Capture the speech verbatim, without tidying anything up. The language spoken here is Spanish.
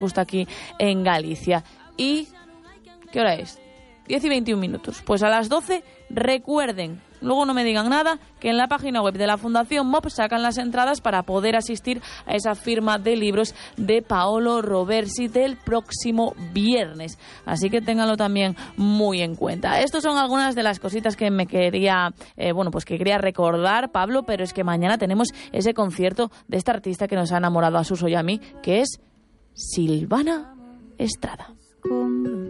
gusta aquí en Galicia. ¿Y qué hora es? diez y veintiún minutos. Pues a las doce, recuerden, luego no me digan nada, que en la página web de la Fundación M O P sacan las entradas para poder asistir a esa firma de libros de Paolo Roversi del próximo viernes. Así que ténganlo también muy en cuenta. Estas son algunas de las cositas que me quería, eh, bueno, pues que quería recordar, Pablo, pero es que mañana tenemos ese concierto de esta artista que nos ha enamorado a Suso y a mí, que es Silvana Estrada.